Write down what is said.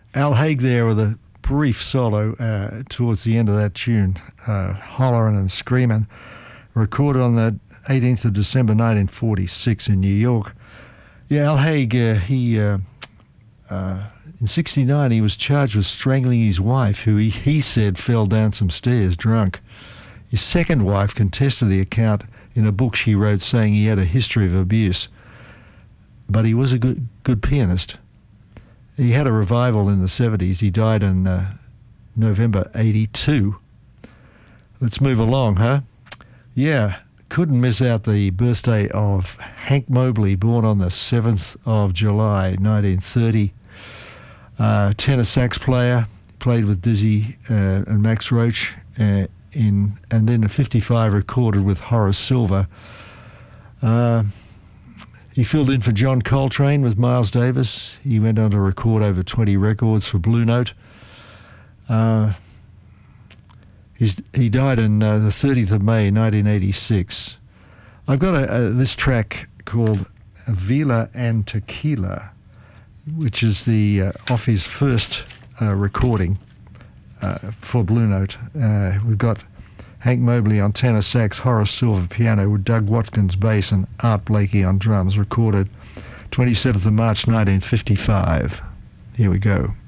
Al Haig there with a brief solo towards the end of that tune, hollering and screaming, recorded on the 18th of December 1946 in New York. Yeah, Al Haig, in 1969 he was charged with strangling his wife, who he said fell down some stairs drunk. His second wife contested the account in a book she wrote, saying he had a history of abuse. But he was a good pianist. He had a revival in the 70s. He died in November 82. Let's move along, huh? Yeah, couldn't miss out the birthday of Hank Mobley, born on the 7th of July, 1930. Tenor sax player, played with Dizzy and Max Roach, and then a 55 recorded with Horace Silver. He filled in for John Coltrane with Miles Davis. He went on to record over 20 records for Blue Note. He died on the 30th of May, 1986. I've got this track called Vila and Tequila, which is off his first recording for Blue Note. We've got Hank Mobley on tenor sax, Horace Silver piano, with Doug Watkins bass and Art Blakey on drums, recorded 27th of March 1955. Here we go.